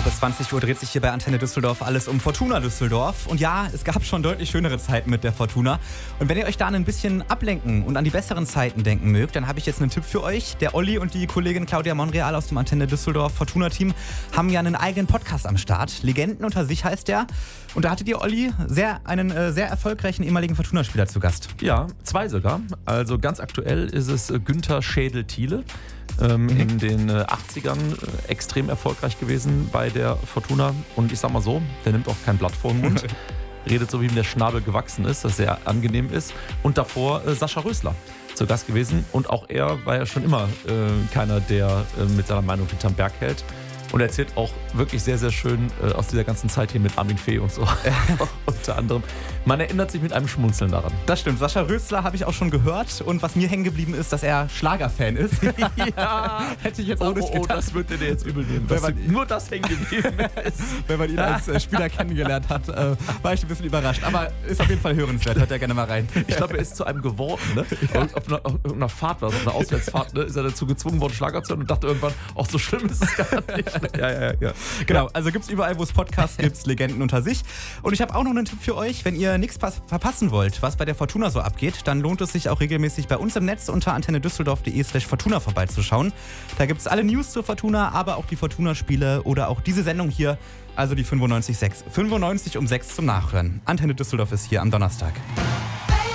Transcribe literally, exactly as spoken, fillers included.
Bis zwanzig Uhr dreht sich hier bei Antenne Düsseldorf alles um Fortuna Düsseldorf. Und ja, es gab schon deutlich schönere Zeiten mit der Fortuna. Und wenn ihr euch da ein bisschen ablenken und an die besseren Zeiten denken mögt, dann habe ich jetzt einen Tipp für euch. Der Olli und die Kollegin Claudia Monreal aus dem Antenne Düsseldorf Fortuna-Team haben ja einen eigenen Podcast am Start. Legenden unter sich heißt der. Und da hattet ihr, Olli, sehr, einen äh, sehr erfolgreichen ehemaligen Fortuna-Spieler zu Gast. Ja, zwei sogar. Also ganz aktuell ist es äh, Günther Schädel-Thiele. Ähm, mhm. In den äh, achtzigern äh, extrem erfolgreich gewesen bei der Fortuna. Und ich sag mal so, der nimmt auch kein Blatt vor den Mund. Redet so, wie ihm der Schnabel gewachsen ist, das sehr angenehm ist. Und davor äh, Sascha Rösler zu Gast gewesen. Und auch er war ja schon immer äh, keiner, der äh, mit seiner Meinung hinterm Berg hält. Und er erzählt auch wirklich sehr, sehr schön äh, aus dieser ganzen Zeit hier mit Armin Fee und so. Unter anderem. Man erinnert sich mit einem Schmunzeln daran. Das stimmt. Sascha Rösler habe ich auch schon gehört. Und was mir hängen geblieben ist, dass er Schlagerfan ist. Ja. Hätte ich jetzt auch oh, nicht gedacht. Oh, das wird dir jetzt übel nehmen. Dass man, nur das hängen geblieben ist. Wenn man ihn als äh, Spieler kennengelernt hat, äh, war ich ein bisschen überrascht. Aber ist auf jeden Fall hörenswert. Hört ja gerne mal rein. Ich glaube, er ist zu einem geworden. Ne? Ja. Auf, einer, auf einer Fahrt, also auf einer Auswärtsfahrt, ne, ist er dazu gezwungen worden, Schlager zu hören und dachte irgendwann, auch so schlimm ist es gar nicht. Ja, ja, ja. Genau, also gibt es überall, wo es Podcasts gibt, Legenden unter sich. Und ich habe auch noch einen Tipp für euch. Wenn ihr nichts verpassen wollt, was bei der Fortuna so abgeht, dann lohnt es sich auch regelmäßig bei uns im Netz unter antennedüsseldorf.de slash Fortuna vorbeizuschauen. Da gibt es alle News zur Fortuna, aber auch die Fortuna-Spiele oder auch diese Sendung hier, also die fünfundneunzig Komma sechs. fünfundneunzig um sechs zum Nachhören. Antenne Düsseldorf ist hier am Donnerstag.